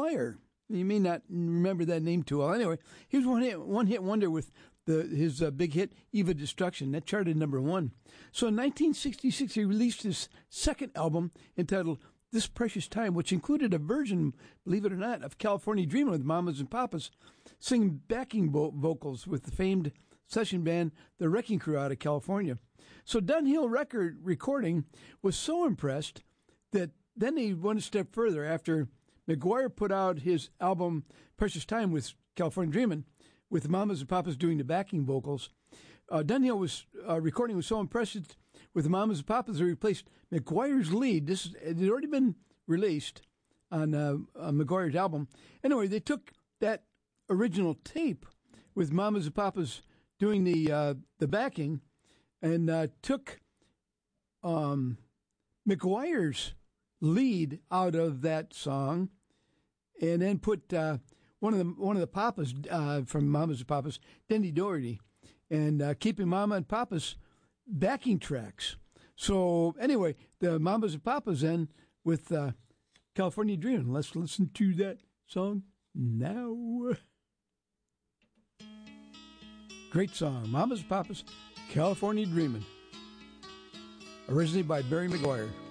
McGuire. You may not remember that name too well. Anyway, he was one hit wonder with his big hit, Eva Destruction. That charted #1. So in 1966, he released his second album entitled This Precious Time, which included a version, believe it or not, of California Dreamin' with Mamas and Papas, singing backing vocals with the famed session band The Wrecking Crew out of California. So Dunhill Recording was so impressed that then he went a step further. After McGuire put out his album Precious Time with California Dreamin', with Mamas and Papas doing the backing vocals, Dunhill was recording was so impressed with the Mamas and Papas they replaced McGuire's lead. It had already been released on McGuire's album. Anyway, they took that original tape with Mamas and Papas doing the backing and took McGuire's lead out of that song, and then put one of the Papas from Mamas and Papas, Denny Doherty, and keeping Mama and Papa's backing tracks. So anyway, the Mamas and Papas then with California Dreamin'. Let's listen to that song now. Great song, Mamas and Papas, California Dreamin'. Originally by Barry McGuire.